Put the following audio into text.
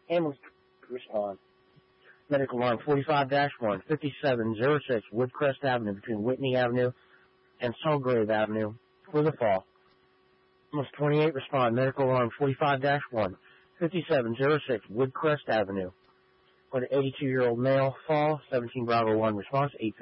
Ambulance respond. Medical alarm 45-1, 5706 Woodcrest Avenue between Whitney Avenue and Sulgrave Avenue for the fall. Ambulance 28 respond. Medical alarm 45-1, 5706 Woodcrest Avenue. For the 82-year-old male, fall, 17 Bravo 1 response, 850.